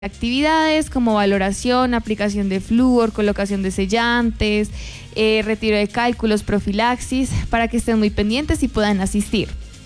actividades como valoración, aplicación de flúor, colocación de sellantes, retiro de cálculos, profilaxis, para que estén muy pendientes y puedan asistir.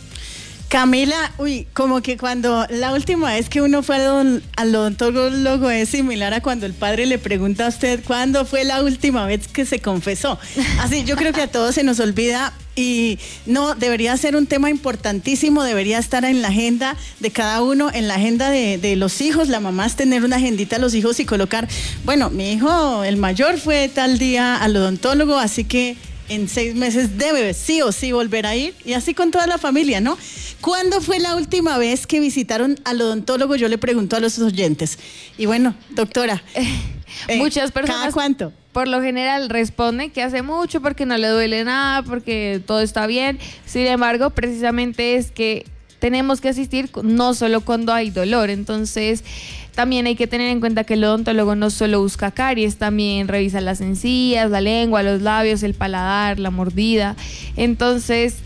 Camila, como que cuando la última vez que uno fue al odontólogo es similar a cuando el padre le pregunta a usted cuándo fue la última vez que se confesó. Así, yo creo que a todos se nos olvida y no, debería ser un tema importantísimo, debería estar en la agenda de cada uno, en la agenda de los hijos. La mamá es tener una agendita a los hijos y colocar, bueno, mi hijo, el mayor, fue tal día al odontólogo, así que en 6 meses debe sí o sí volver a ir, y así con toda la familia, ¿no? ¿Cuándo fue la última vez que visitaron al odontólogo? Yo le pregunto a los oyentes. Y bueno, doctora, muchas personas, ¿cada cuánto? Por lo general responden que hace mucho porque no le duele nada, porque todo está bien. Sin embargo, precisamente es que tenemos que asistir no solo cuando hay dolor. Entonces, también hay que tener en cuenta que el odontólogo no solo busca caries, también revisa las encías, la lengua, los labios, el paladar, la mordida. Entonces,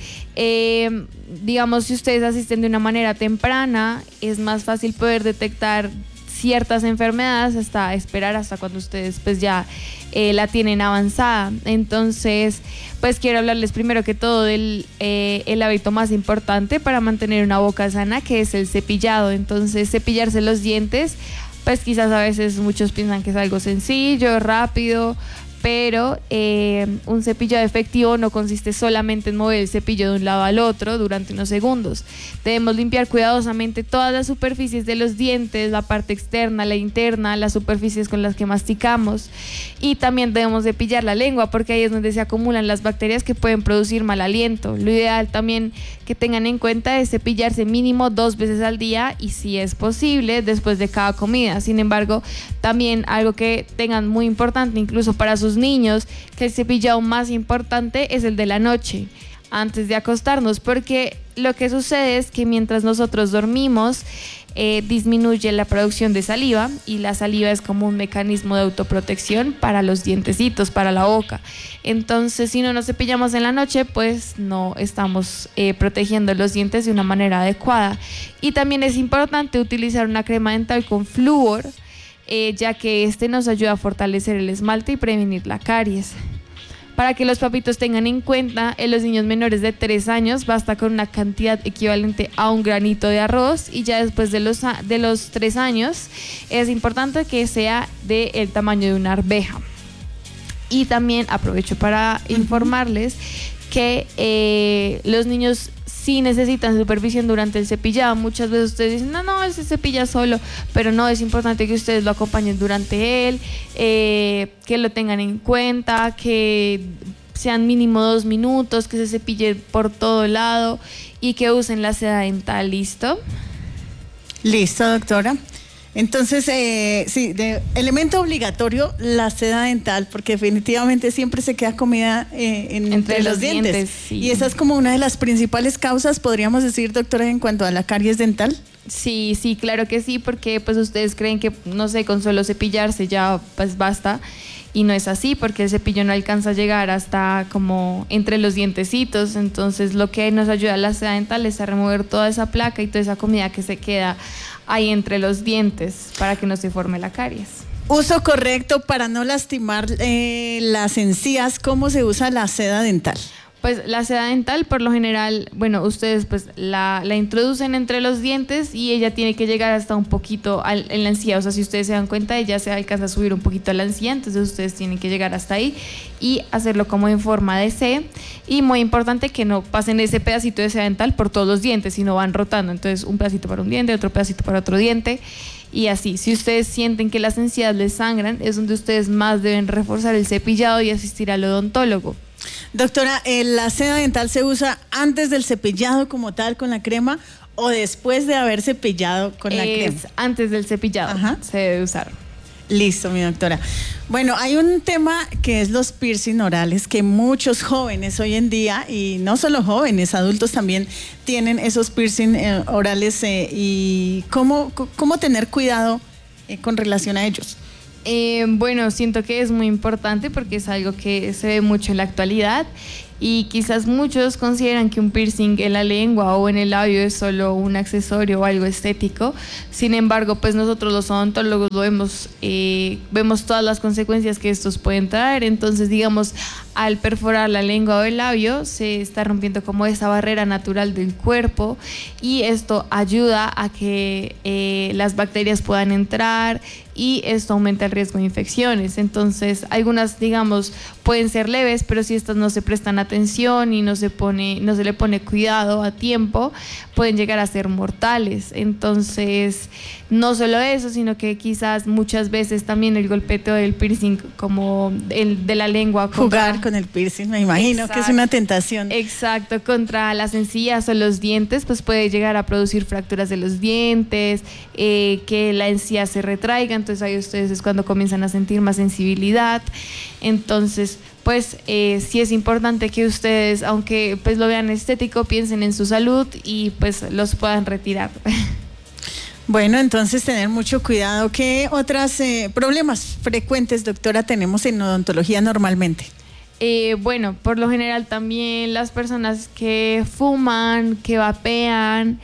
digamos, si ustedes asisten de una manera temprana, es más fácil poder detectar ciertas enfermedades hasta esperar hasta cuando ustedes pues ya la tienen avanzada. Entonces, pues quiero hablarles primero que todo del el hábito más importante para mantener una boca sana, que es el cepillado. Entonces, cepillarse los dientes, pues quizás a veces muchos piensan que es algo sencillo, rápido, pero un cepillado efectivo no consiste solamente en mover el cepillo de un lado al otro durante unos segundos. Debemos limpiar cuidadosamente todas las superficies de los dientes, la parte externa, la interna, las superficies con las que masticamos, y también debemos cepillar la lengua, porque ahí es donde se acumulan las bacterias que pueden producir mal aliento. Lo ideal también que tengan en cuenta es cepillarse mínimo 2 veces al día, y si es posible después de cada comida. Sin embargo, también algo que tengan muy importante, incluso para sus niños, que el cepillado más importante es el de la noche, antes de acostarnos, porque lo que sucede es que mientras nosotros dormimos, disminuye la producción de saliva, y la saliva es como un mecanismo de autoprotección para los dientecitos, para la boca. Entonces, si no nos cepillamos en la noche, pues no estamos protegiendo los dientes de una manera adecuada. Y también es importante utilizar una crema dental con flúor, ya que este nos ayuda a fortalecer el esmalte y prevenir la caries. Para que los papitos tengan en cuenta, en los niños menores de 3 años basta con una cantidad equivalente a un granito de arroz, y ya después de los 3 años es importante que sea del tamaño de una arveja. Y también aprovecho para informarles que los niños sí necesitan supervisión durante el cepillado. Muchas veces ustedes dicen, no, él se cepilla solo, pero no, es importante que ustedes lo acompañen durante él, que lo tengan en cuenta, que sean mínimo 2 minutos, que se cepille por todo lado y que usen la seda dental. ¿Listo? Listo, doctora. Entonces, sí, de elemento obligatorio, la seda dental, porque definitivamente siempre se queda comida entre los dientes. Sí. Y esa es como una de las principales causas, podríamos decir, doctora, en cuanto a la caries dental. Sí, claro que sí, porque pues ustedes creen que, no sé, con solo cepillarse ya pues basta, y no es así, porque el cepillo no alcanza a llegar hasta como entre los dientecitos. Entonces, lo que nos ayuda a la seda dental es a remover toda esa placa y toda esa comida que se queda ahí entre los dientes para que no se forme la caries. Uso correcto para no lastimar las encías. ¿Cómo se usa la seda dental? Pues la seda dental, por lo general, bueno, ustedes pues la introducen entre los dientes, y ella tiene que llegar hasta un poquito en la encía. O sea, si ustedes se dan cuenta, ella se alcanza a subir un poquito a la encía, entonces ustedes tienen que llegar hasta ahí y hacerlo como en forma de C. Y muy importante que no pasen ese pedacito de seda dental por todos los dientes, sino van rotando. Entonces, un pedacito para un diente, otro pedacito para otro diente, y así. Si ustedes sienten que las encías les sangran, es donde ustedes más deben reforzar el cepillado y asistir al odontólogo. Doctora, ¿la seda dental se usa antes del cepillado como tal con la crema, o después de haber cepillado con la crema? Antes del cepillado. Ajá. Se debe usar. Listo, mi doctora. Bueno, hay un tema que es los piercing orales, que muchos jóvenes hoy en día, y no solo jóvenes, adultos también tienen esos piercing orales, y cómo tener cuidado con relación a ellos. Bueno, siento que es muy importante porque es algo que se ve mucho en la actualidad, y quizás muchos consideran que un piercing en la lengua o en el labio es solo un accesorio o algo estético. Sin embargo, pues nosotros los odontólogos lo vemos, vemos todas las consecuencias que estos pueden traer. Entonces, digamos, al perforar la lengua o el labio se está rompiendo como esa barrera natural del cuerpo, y esto ayuda a que las bacterias puedan entrar, y esto aumenta el riesgo de infecciones. Entonces, algunas, digamos, pueden ser leves, pero si estas no se prestan atención y no se le pone cuidado a tiempo, pueden llegar a ser mortales. Entonces, no solo eso, sino que quizás muchas veces también el golpeteo del piercing, como el de la lengua. Jugar con el piercing, me imagino. Exacto, que es una tentación. Exacto, contra las encías o los dientes, pues puede llegar a producir fracturas de los dientes, que la encía se retraiga. Entonces ahí ustedes es cuando comienzan a sentir más sensibilidad. Entonces, pues sí es importante que ustedes, aunque pues lo vean estético, piensen en su salud y pues los puedan retirar. Bueno, entonces tener mucho cuidado. ¿Qué otros problemas frecuentes, doctora, tenemos en odontología normalmente? Bueno, por lo general también las personas que fuman, que vapean,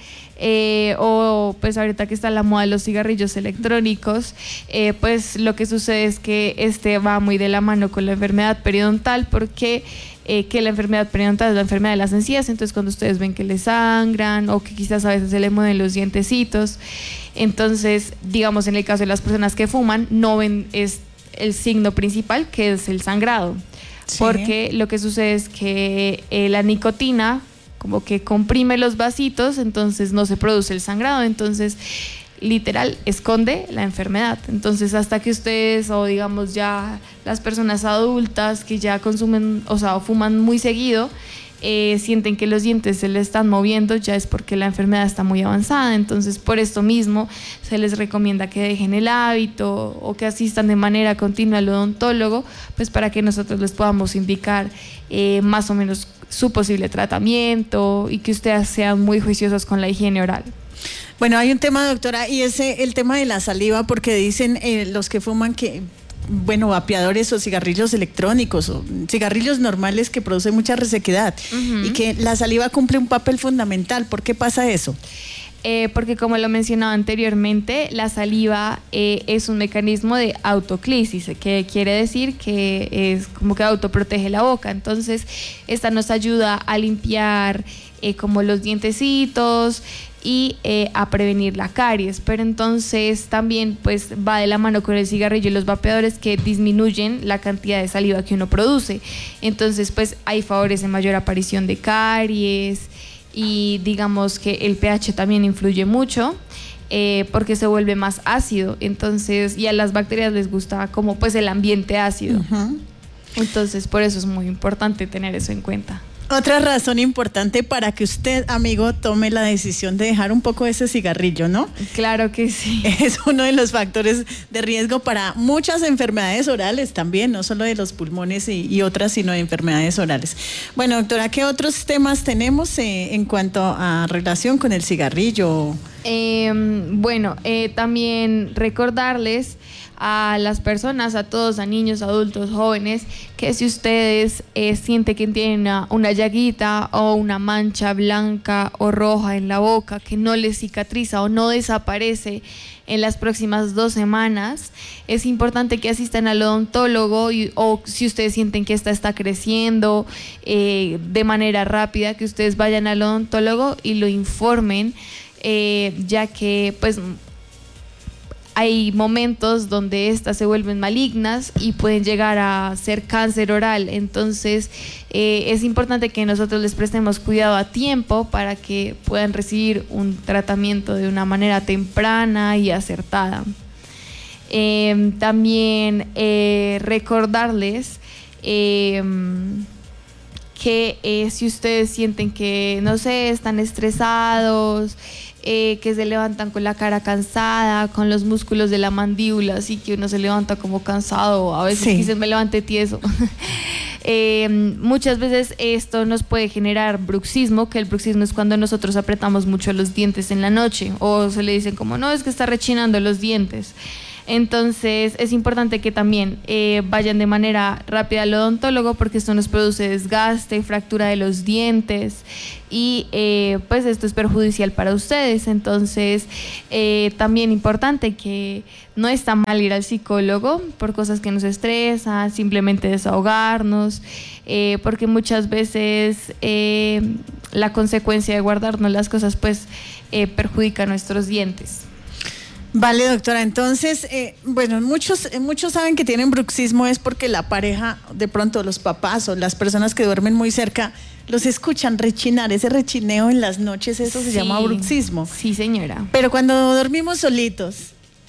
o pues ahorita que está la moda de los cigarrillos electrónicos, pues lo que sucede es que va muy de la mano con la enfermedad periodontal, porque que la enfermedad periodontal es la enfermedad de las encías. Entonces, cuando ustedes ven que le sangran o que quizás a veces se le mueven los dientecitos, entonces, digamos, en el caso de las personas que fuman, no ven el signo principal, que es el sangrado. Sí. Porque lo que sucede es que la nicotina como que comprime los vasitos, entonces no se produce el sangrado. Entonces, literal, esconde la enfermedad. Entonces, hasta que ustedes, o digamos ya las personas adultas que ya consumen, o sea, o fuman muy seguido, sienten que los dientes se les están moviendo, ya es porque la enfermedad está muy avanzada. Entonces, por esto mismo se les recomienda que dejen el hábito o que asistan de manera continua al odontólogo, pues para que nosotros les podamos indicar más o menos su posible tratamiento, y que ustedes sean muy juiciosos con la higiene oral. Bueno, hay un tema, doctora, y es el tema de la saliva, porque dicen los que fuman que, bueno, vapeadores o cigarrillos electrónicos o cigarrillos normales, que producen mucha resequedad, y que la saliva cumple un papel fundamental. ¿Por qué pasa eso? Porque, como lo mencionaba anteriormente, la saliva es un mecanismo de autoclisis, que quiere decir que es como que autoprotege la boca. Entonces, esta nos ayuda a limpiar como los dientecitos y a prevenir la caries. Pero entonces también pues va de la mano con el cigarrillo y los vapeadores, que disminuyen la cantidad de saliva que uno produce. Entonces pues ahí favorece mayor aparición de caries, y digamos que el pH también influye mucho, porque se vuelve más ácido. Entonces, y a las bacterias les gusta como pues el ambiente ácido. Entonces, por eso es muy importante tener eso en cuenta. Otra razón importante para que usted, amigo, tome la decisión de dejar un poco ese cigarrillo, ¿no? Claro que sí. Es uno de los factores de riesgo para muchas enfermedades orales también, no solo de los pulmones y otras, sino de enfermedades orales. Bueno, doctora, ¿qué otros temas tenemos en cuanto a relación con el cigarrillo? Bueno, también recordarles a las personas, a todos, a niños, adultos, jóvenes, que si ustedes sienten que tienen una llaguita o una mancha blanca o roja en la boca que no les cicatriza o no desaparece en las próximas 2 semanas, es importante que asistan al odontólogo, o si ustedes sienten que esta está creciendo de manera rápida, que ustedes vayan al odontólogo y lo informen, ya que pues hay momentos donde estas se vuelven malignas y pueden llegar a ser cáncer oral. Entonces es importante que nosotros les prestemos cuidado a tiempo para que puedan recibir un tratamiento de una manera temprana y acertada. También recordarles que si ustedes sienten que, no sé, están estresados, que se levantan con la cara cansada, con los músculos de la mandíbula, así que uno se levanta como cansado, a veces sí. Quizás me levante tieso. Muchas veces esto nos puede generar bruxismo, que el bruxismo es cuando nosotros apretamos mucho los dientes en la noche, o se le dicen como, no, es que está rechinando los dientes. Entonces es importante que también vayan de manera rápida al odontólogo, porque esto nos produce desgaste, fractura de los dientes y pues esto es perjudicial para ustedes. Entonces también importante que no está mal ir al psicólogo por cosas que nos estresan, simplemente desahogarnos, porque muchas veces la consecuencia de guardarnos las cosas pues perjudica nuestros dientes. Vale, doctora. Entonces, bueno, muchos saben que tienen bruxismo es porque la pareja, de pronto los papás o las personas que duermen muy cerca, los escuchan rechinar, ese rechineo en las noches, eso se llama bruxismo. Sí, señora. Pero cuando dormimos solitos,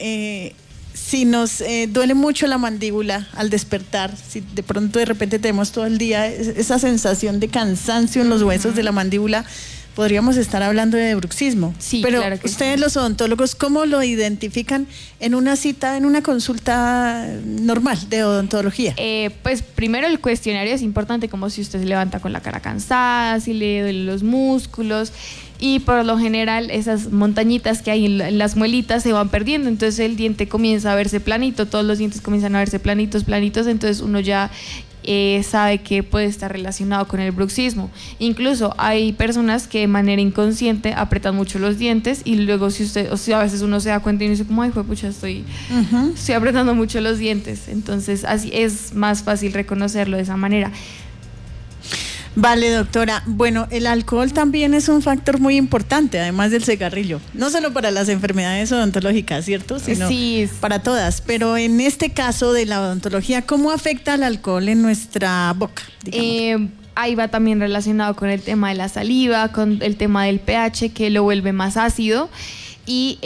si nos duele mucho la mandíbula al despertar, si de pronto de repente tenemos todo el día esa sensación de cansancio en los huesos de la mandíbula, podríamos estar hablando de bruxismo. Sí, pero claro que ustedes sí. Los odontólogos, ¿cómo lo identifican en una cita, en una consulta normal de odontología? Pues primero el cuestionario es importante, como si usted se levanta con la cara cansada, si le duelen los músculos, y por lo general esas montañitas que hay en las muelitas se van perdiendo, entonces el diente comienza a verse planito, todos los dientes comienzan a verse planitos, entonces uno ya sabe que puede estar relacionado con el bruxismo. Incluso hay personas que de manera inconsciente apretan mucho los dientes y luego a veces uno se da cuenta y dice como, ay, pucha, estoy apretando mucho los dientes. Entonces así es más fácil reconocerlo de esa manera. Vale, doctora. Bueno, el alcohol también es un factor muy importante, además del cigarrillo. No solo para las enfermedades odontológicas, ¿cierto? Sino sí, para todas. Pero en este caso de la odontología, ¿cómo afecta el alcohol en nuestra boca? Ahí va también relacionado con el tema de la saliva, con el tema del pH, que lo vuelve más ácido. Y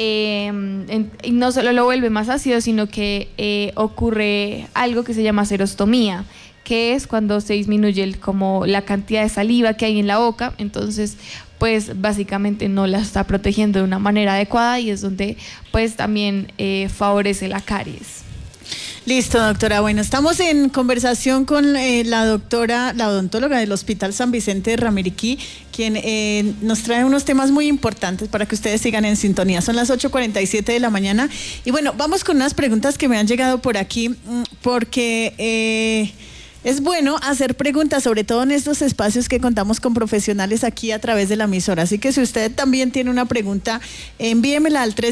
no solo lo vuelve más ácido, sino que ocurre algo que se llama serostomía, que es cuando se disminuye como la cantidad de saliva que hay en la boca. Entonces pues básicamente no la está protegiendo de una manera adecuada y es donde pues también favorece la caries. Listo, doctora. Bueno, estamos en conversación con la doctora, la odontóloga del Hospital San Vicente de Ramiriquí, quien nos trae unos temas muy importantes para que ustedes sigan en sintonía. Son las 8:47 de la mañana y bueno, vamos con unas preguntas que me han llegado por aquí porque es bueno hacer preguntas, sobre todo en estos espacios que contamos con profesionales aquí a través de la emisora. Así que si usted también tiene una pregunta, envíemela al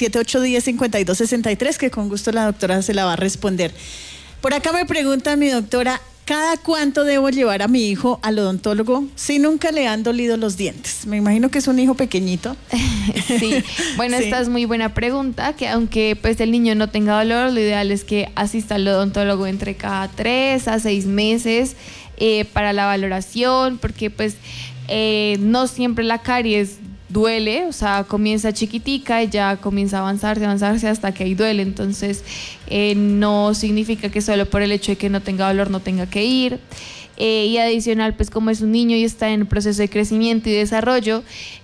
317-810-5263, que con gusto la doctora se la va a responder. Por acá me pregunta mi doctora, ¿cada cuánto debo llevar a mi hijo al odontólogo si nunca le han dolido los dientes? Me imagino que es un hijo pequeñito. Sí, bueno, esta es muy buena pregunta, que aunque pues el niño no tenga dolor, lo ideal es que asista al odontólogo entre cada 3 a 6 meses para la valoración, porque pues no siempre la caries duele, o sea, comienza chiquitica y ya comienza a avanzarse hasta que ahí duele. Entonces no significa que solo por el hecho de que no tenga dolor no tenga que ir. Y adicional, pues como es un niño y está en el proceso de crecimiento y desarrollo,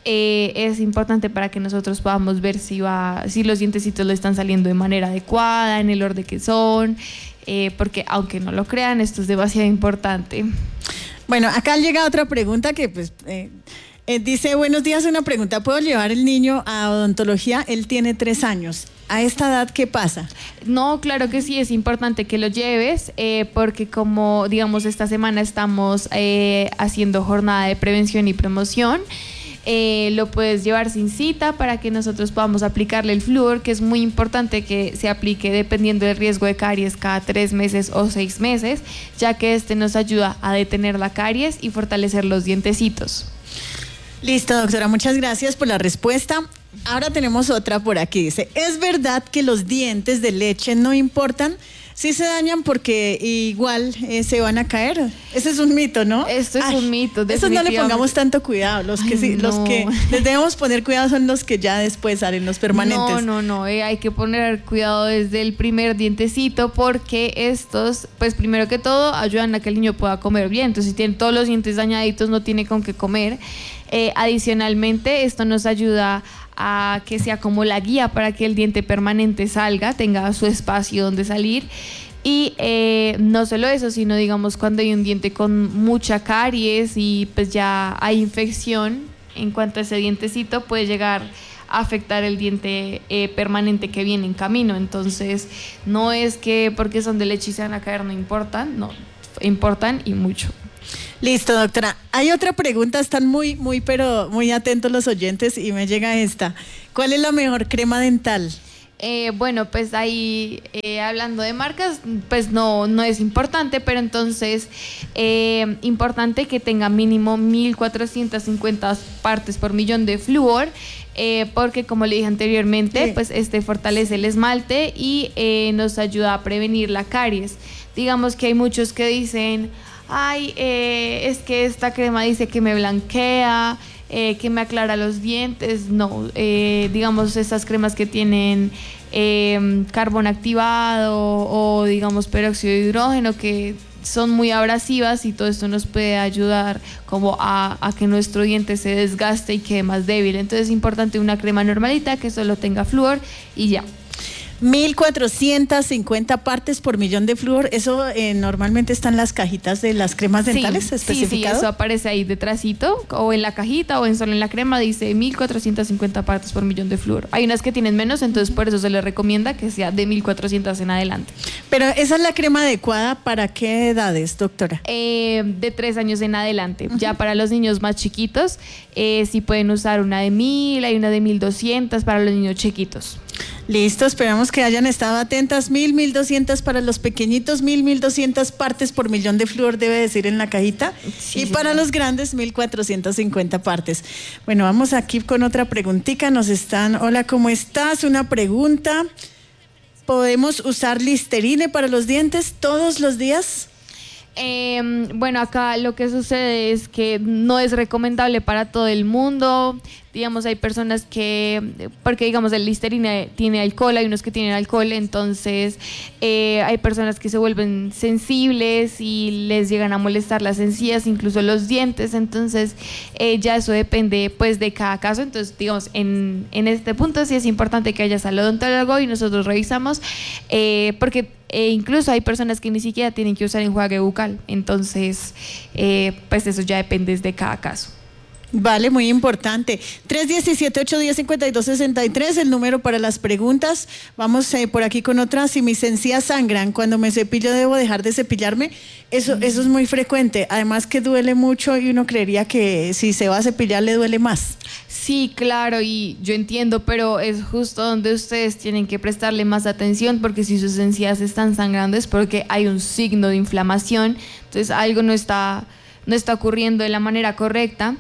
es importante para que nosotros podamos ver si los dientecitos le están saliendo de manera adecuada, en el orden que son, porque aunque no lo crean, esto es demasiado importante. Bueno, acá llega otra pregunta que pues dice, buenos días, una pregunta, ¿puedo llevar el niño a odontología? Él tiene 3 años. ¿A esta edad qué pasa? No, claro que sí, es importante que lo lleves porque como digamos esta semana estamos haciendo jornada de prevención y promoción, lo puedes llevar sin cita para que nosotros podamos aplicarle el flúor, que es muy importante que se aplique dependiendo del riesgo de caries cada 3 meses o 6 meses, ya que este nos ayuda a detener la caries y fortalecer los dientecitos. Listo, doctora, muchas gracias por la respuesta. Ahora tenemos otra por aquí. Dice, ¿es verdad que los dientes de leche no importan? Sí se dañan porque igual se van a caer. Ese es un mito, ¿no? Esto es un mito. Eso no le pongamos tanto cuidado. Los que les debemos poner cuidado son los que ya después salen, los permanentes. No. Hay que poner cuidado desde el primer dientecito porque estos, pues primero que todo, ayudan a que el niño pueda comer bien. Entonces, si tiene todos los dientes dañaditos, no tiene con qué comer. Adicionalmente, esto nos ayuda a que sea como la guía para que el diente permanente salga, tenga su espacio donde salir. Y no solo eso, sino digamos cuando hay un diente con mucha caries y pues ya hay infección en cuanto a ese dientecito, puede llegar afectar el diente permanente que viene en camino. Entonces, no es que porque son de leche y se van a caer, no importan, no, importan y mucho. Listo, doctora. Hay otra pregunta, están pero muy atentos los oyentes y me llega esta. ¿Cuál es la mejor crema dental? Bueno, pues ahí hablando de marcas, pues no es importante, pero entonces importante que tenga mínimo 1450 partes por millón de flúor, porque como le dije anteriormente, sí, pues fortalece el esmalte y nos ayuda a prevenir la caries. Digamos que hay muchos que dicen, ay, es que esta crema dice que me blanquea, que me aclara los dientes. No, digamos estas cremas que tienen carbón activado o digamos peróxido de hidrógeno, que son muy abrasivas, y todo esto nos puede ayudar como a que nuestro diente se desgaste y quede más débil. Entonces es importante una crema normalita que solo tenga flúor y ya. 1450 partes por millón de flúor, eso normalmente está en las cajitas de las cremas dentales, especificado. Sí, eso aparece ahí detrásito, o en la cajita, o solo en la crema, dice 1450 partes por millón de flúor. Hay unas que tienen menos, entonces por eso se les recomienda que sea de 1400 en adelante. Pero esa es la crema adecuada ¿para qué edades, doctora? De 3 años en adelante. Ya para los niños más chiquitos, sí pueden usar una de 1000, hay una de 1200 para los niños chiquitos. Listo, esperamos que hayan estado atentas. 1200 para los pequeñitos, 1200 partes por millón de flúor debe decir en la cajita. Sí, y para los grandes, 1450 partes. Bueno, vamos aquí con otra preguntita. Hola, ¿cómo estás? Una pregunta. ¿Podemos usar Listerine para los dientes todos los días? Bueno, acá lo que sucede es que no es recomendable para todo el mundo. Digamos, hay personas porque digamos el Listerine tiene alcohol, hay unos que tienen alcohol, entonces hay personas que se vuelven sensibles y les llegan a molestar las encías, incluso los dientes. Entonces ya eso depende pues de cada caso. Entonces digamos, en este punto sí es importante que vayas al odontólogo y nosotros revisamos, porque incluso hay personas que ni siquiera tienen que usar enjuague bucal. Entonces pues eso ya depende de cada caso. Vale, muy importante. 317-810-5263, el número para las preguntas. Vamos por aquí con otra. Si mis encías sangran, cuando me cepillo, ¿debo dejar de cepillarme? Eso es muy frecuente. Además que duele mucho y uno creería que si se va a cepillar le duele más. Sí, claro, y yo entiendo, pero es justo donde ustedes tienen que prestarle más atención, porque si sus encías están sangrando es porque hay un signo de inflamación. Entonces algo no está ocurriendo de la manera correcta.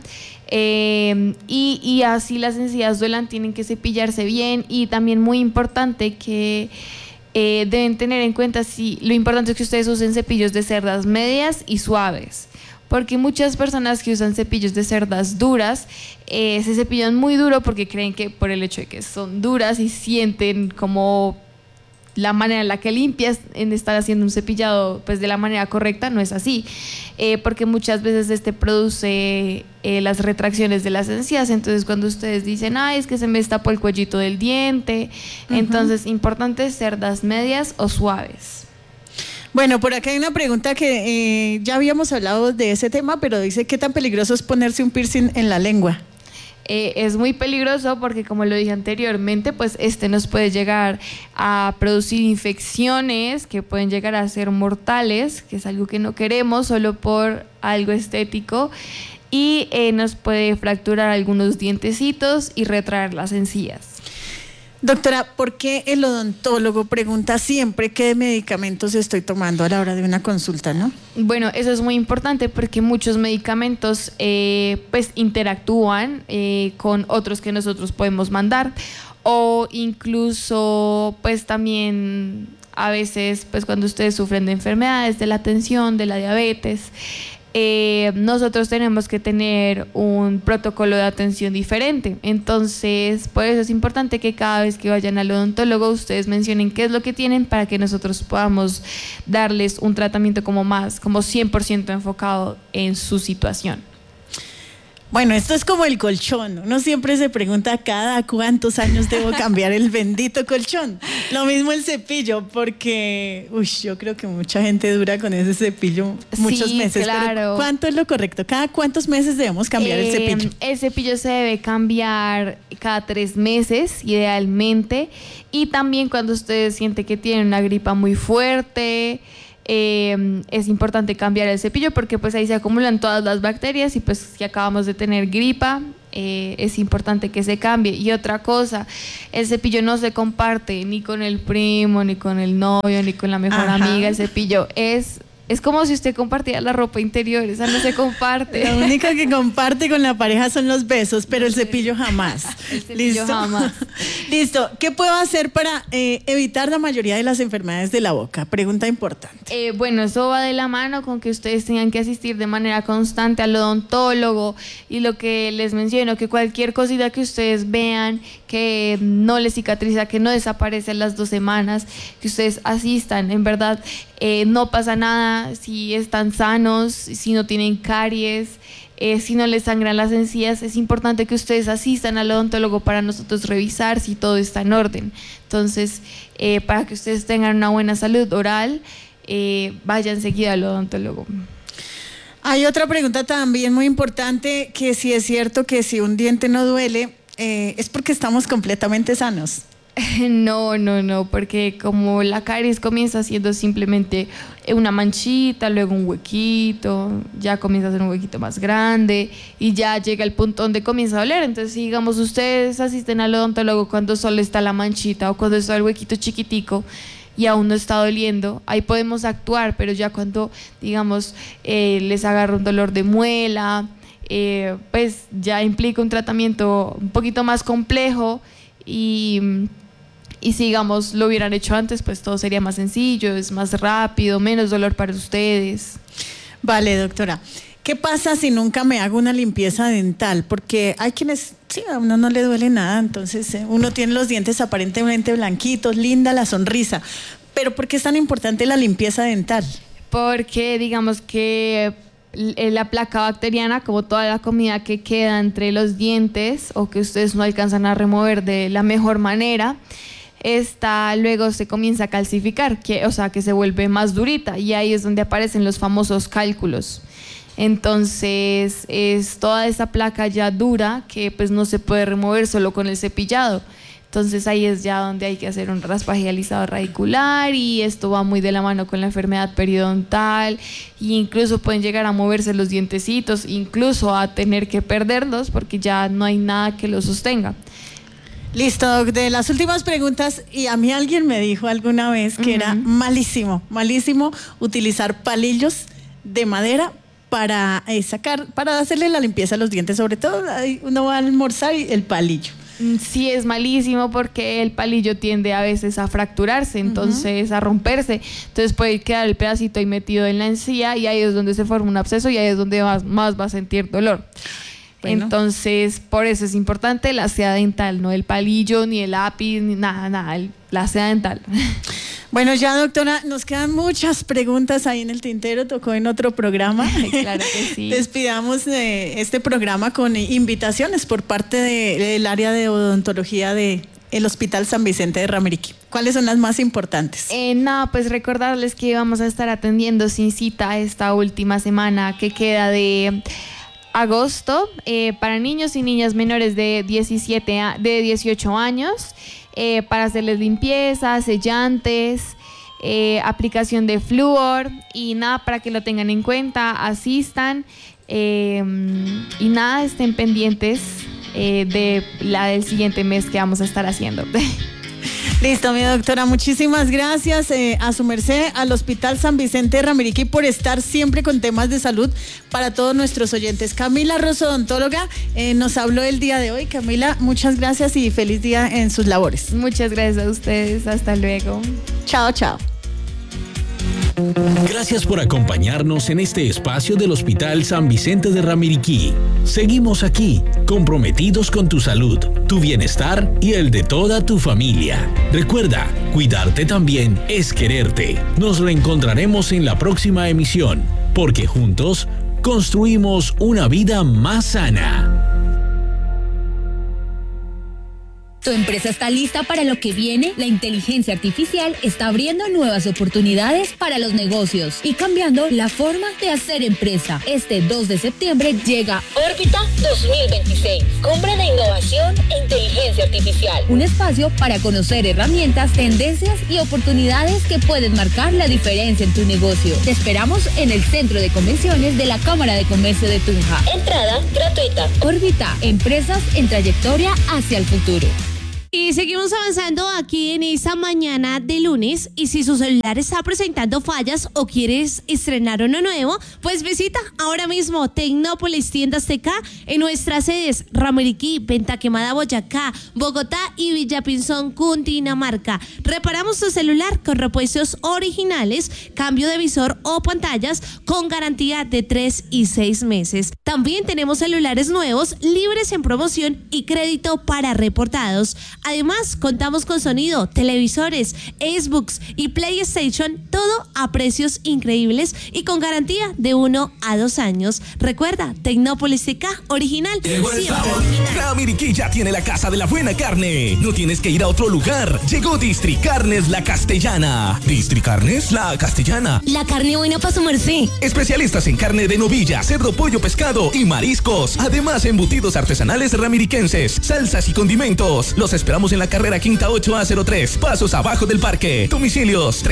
Y así las encías duelan, tienen que cepillarse bien. Y también muy importante que deben tener en cuenta, lo importante es que ustedes usen cepillos de cerdas medias y suaves, porque muchas personas que usan cepillos de cerdas duras se cepillan muy duro porque creen que por el hecho de que son duras y sienten como la manera en la que limpias en estar haciendo un cepillado pues de la manera correcta. No es así, porque muchas veces produce las retracciones de las encías. Entonces cuando ustedes dicen, es que se me destapó el cuellito del diente, entonces importante cerdas medias o suaves. Bueno, por acá hay una pregunta que ya habíamos hablado de ese tema, pero dice, ¿qué tan peligroso es ponerse un piercing en la lengua? Es muy peligroso porque, como lo dije anteriormente, pues nos puede llegar a producir infecciones que pueden llegar a ser mortales, que es algo que no queremos solo por algo estético, y nos puede fracturar algunos dientecitos y retraer las encías. Doctora, ¿por qué el odontólogo pregunta siempre qué medicamentos estoy tomando a la hora de una consulta, no? Bueno, eso es muy importante porque muchos medicamentos pues interactúan con otros que nosotros podemos mandar, o incluso pues también a veces pues cuando ustedes sufren de enfermedades de la tensión, de la diabetes, nosotros tenemos que tener un protocolo de atención diferente. Entonces, por eso es importante que cada vez que vayan al odontólogo ustedes mencionen qué es lo que tienen, para que nosotros podamos darles un tratamiento como 100% enfocado en su situación. Bueno, esto es como el colchón. Uno siempre se pregunta cada cuántos años debo cambiar el bendito colchón. Lo mismo el cepillo, porque yo creo que mucha gente dura con ese cepillo muchos meses. Claro. Pero ¿cuánto es lo correcto? ¿Cada cuántos meses debemos cambiar el cepillo? El cepillo se debe cambiar cada 3 meses, idealmente. Y también cuando usted siente que tiene una gripa muy fuerte, es importante cambiar el cepillo porque pues ahí se acumulan todas las bacterias y pues si acabamos de tener gripa, es importante que se cambie. Y otra cosa, el cepillo no se comparte ni con el primo, ni con el novio, ni con la mejor amiga. El cepillo es como si usted compartiera la ropa interior, esa no se comparte. Lo único que comparte con la pareja son los besos, pero el cepillo jamás. El cepillo jamás. Listo. ¿Qué puedo hacer para evitar la mayoría de las enfermedades de la boca? Pregunta importante. Bueno, eso va de la mano con que ustedes tengan que asistir de manera constante al odontólogo y lo que les menciono, que cualquier cosita que ustedes vean que no les cicatriza, que no desaparece en las 2 semanas, que ustedes asistan, en verdad. No pasa nada si están sanos, si no tienen caries, si no les sangran las encías. Es importante que ustedes asistan al odontólogo para nosotros revisar si todo está en orden. Entonces, para que ustedes tengan una buena salud oral, vayan seguido al odontólogo. Hay otra pregunta también muy importante, que si es cierto que si un diente no duele, es porque estamos completamente sanos. No, porque como la caries comienza siendo simplemente una manchita, luego un huequito, ya comienza a ser un huequito más grande y ya llega el punto donde comienza a doler. Entonces, si digamos ustedes asisten al odontólogo cuando solo está la manchita o cuando está el huequito chiquitico y aún no está doliendo, ahí podemos actuar, pero ya cuando digamos les agarra un dolor de muela, pues ya implica un tratamiento un poquito más complejo. Y si, digamos, lo hubieran hecho antes, pues todo sería más sencillo, es más rápido, menos dolor para ustedes. Vale, doctora. ¿Qué pasa si nunca me hago una limpieza dental? Porque hay quienes, sí, a uno no le duele nada, entonces uno tiene los dientes aparentemente blanquitos, linda la sonrisa. Pero ¿por qué es tan importante la limpieza dental? Porque, digamos que la placa bacteriana, como toda la comida que queda entre los dientes o que ustedes no alcanzan a remover de la mejor manera, luego se comienza a calcificar, o sea, que se vuelve más durita y ahí es donde aparecen los famosos cálculos. Entonces es toda esa placa ya dura que pues no se puede remover solo con el cepillado. Entonces ahí es ya donde hay que hacer un raspaje y alisado radicular y esto va muy de la mano con la enfermedad periodontal e incluso pueden llegar a moverse los dientecitos, incluso a tener que perderlos porque ya no hay nada que los sostenga. Listo, Doc. De las últimas preguntas, y a mí alguien me dijo alguna vez que era malísimo utilizar palillos de madera para hacerle la limpieza a los dientes, sobre todo uno va a almorzar y el palillo. Sí, es malísimo porque el palillo tiende a veces a fracturarse, entonces a romperse, entonces puede quedar el pedacito ahí metido en la encía y ahí es donde se forma un absceso y ahí es donde más va a sentir dolor. Bueno. Entonces, por eso es importante la seda dental, no el palillo, ni el lápiz, ni nada, la seda dental. Bueno, ya doctora, nos quedan muchas preguntas ahí en el tintero, tocó en otro programa. Claro que sí. Despidamos este programa con invitaciones por parte del área de odontología del Hospital San Vicente de Ramiriquí. ¿Cuáles son las más importantes? Pues recordarles que vamos a estar atendiendo sin cita esta última semana que queda de agosto para niños y niñas menores de 18 años para hacerles limpieza, sellantes, aplicación de flúor y para que lo tengan en cuenta, asistan y estén pendientes del siguiente mes que vamos a estar haciendo. Listo, mi doctora, muchísimas gracias a su merced, al Hospital San Vicente de Ramiriquí por estar siempre con temas de salud para todos nuestros oyentes. Camila Rosso, odontóloga, nos habló el día de hoy. Camila, muchas gracias y feliz día en sus labores. Muchas gracias a ustedes, hasta luego. Chao, chao. Gracias por acompañarnos en este espacio del Hospital San Vicente de Ramiriquí. Seguimos aquí, comprometidos con tu salud, tu bienestar y el de toda tu familia. Recuerda, cuidarte también es quererte. Nos reencontraremos en la próxima emisión, porque juntos construimos una vida más sana. ¿Tu empresa está lista para lo que viene? La inteligencia artificial está abriendo nuevas oportunidades para los negocios y cambiando la forma de hacer empresa. Este 2 de septiembre llega Órbita 2026, Cumbre de Innovación e Inteligencia Artificial. Un espacio para conocer herramientas, tendencias y oportunidades que pueden marcar la diferencia en tu negocio. Te esperamos en el Centro de Convenciones de la Cámara de Comercio de Tunja. Entrada gratuita. Órbita, empresas en trayectoria hacia el futuro. Y seguimos avanzando aquí en esta mañana de lunes, y si su celular está presentando fallas o quieres estrenar uno nuevo, pues visita ahora mismo Tecnópolis Tiendas TK en nuestras sedes Ramiriquí, Venta Quemada, Boyacá, Bogotá y Villapinzón, Cundinamarca. Reparamos tu celular con repuestos originales, cambio de visor o pantallas con garantía de 3 y 6 meses. También tenemos celulares nuevos, libres en promoción y crédito para reportados. Además, contamos con sonido, televisores, Xbox y PlayStation, todo a precios increíbles y con garantía de 1 a 2 años. Recuerda, Tecnópolis TK, original. Llegó el sabor. Ramiriquí ya tiene la casa de la buena carne. No tienes que ir a otro lugar. Llegó Districarnes La Castellana. ¿Districarnes La Castellana? La carne buena para su merced. Especialistas en carne de novilla, cerdo, pollo, pescado y mariscos. Además, embutidos artesanales ramiriquenses, salsas y condimentos. Los esperamos en la carrera Quinta 8A03, pasos abajo del parque. Domicilios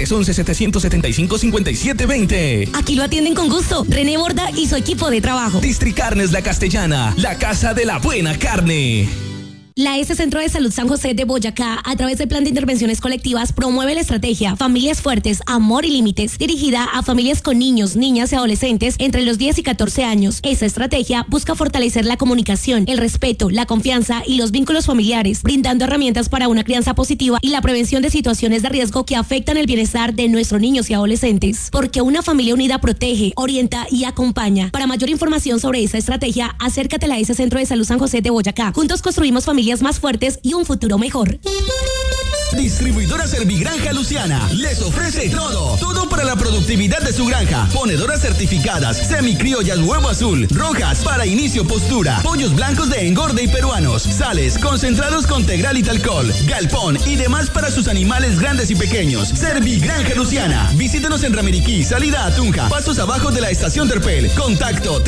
311-775-5720. Aquí lo atienden con gusto. René Borda y su equipo de trabajo. Districarnes La Castellana, la casa de la buena carne. La S Centro de Salud San José de Boyacá, a través del Plan de Intervenciones Colectivas, promueve la estrategia Familias Fuertes, Amor y Límites, dirigida a familias con niños, niñas y adolescentes entre los 10 y 14 años. Esta estrategia busca fortalecer la comunicación, el respeto, la confianza y los vínculos familiares, brindando herramientas para una crianza positiva y la prevención de situaciones de riesgo que afectan el bienestar de nuestros niños y adolescentes. Porque una familia unida protege, orienta y acompaña. Para mayor información sobre esta estrategia, acércate a la S Centro de Salud San José de Boyacá. Juntos construimos familias más fuertes y un futuro mejor. Distribuidora Servigranja Luciana les ofrece todo para la productividad de su granja. Ponedoras certificadas, semicriollas huevo azul, rojas para inicio postura, pollos blancos de engorde y peruanos, sales, concentrados con tegral y talcol, galpón y demás para sus animales grandes y pequeños. Servigranja Luciana. Visítenos en Ramiriquí, salida a Tunja, pasos abajo de la estación Terpel. Contacto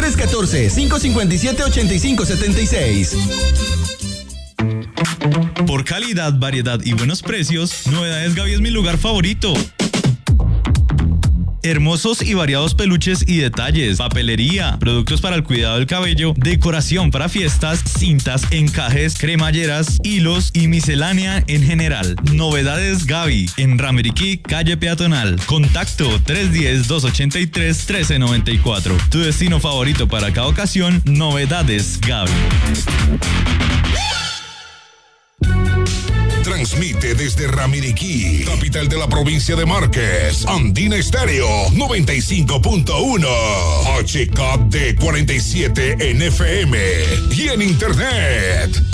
314-557-8576. Por calidad, variedad y buenos precios, Novedades Gaby es mi lugar favorito. Hermosos y variados peluches y detalles, papelería, productos para el cuidado del cabello, decoración para fiestas, cintas, encajes, cremalleras, hilos y miscelánea en general. Novedades Gaby, en Ramiriquí, calle peatonal. Contacto 310-283-1394. Tu destino favorito para cada ocasión, Novedades Gaby. Transmite desde Ramiriquí, capital de la provincia de Márquez, Andina Estéreo 95.1, HKD 47 en FM y en Internet.